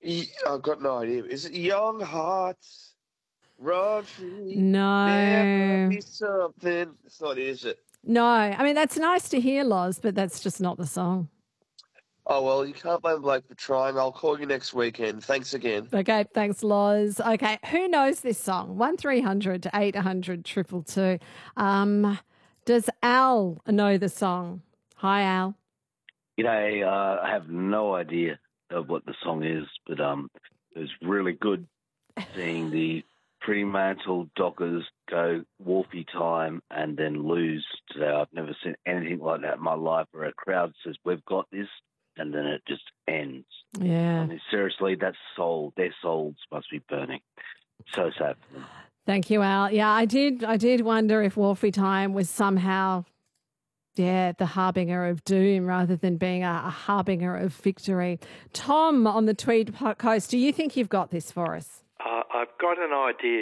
I've got no idea. Is it Young Hearts Run Free? Never No. be something. It's not, is it? No. I mean, that's nice to hear, Loz, but that's just not the song. Oh, well, you can't blame Blake for trying. I'll call you next weekend. Thanks again. Okay, thanks, Loz. Okay, who knows this song? 1300 800 222. Does Al know the song? Hi, Al. G'day. I have no idea of what the song is, but it was really good seeing the Fremantle Dockers go Wolfie time and then lose today. I've never seen anything like that in my life where a crowd says, we've got this, and then it just ends. Yeah. I mean, seriously, that's soul. Their souls must be burning. So sad for them. Thank you, Al. Yeah, I did wonder if Wolfie time was somehow, the harbinger of doom rather than being a harbinger of victory. Tom on the Tweed Coast, do you think you've got this for us? I've got an idea.